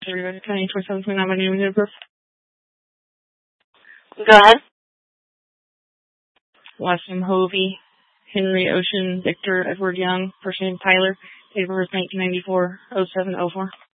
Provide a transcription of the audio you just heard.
County 2729, my name is Jennifer. Go ahead. Last name Hovey, Henry Ocean, Victor Edward Young, first name Tyler, date of birth 1994, 0704.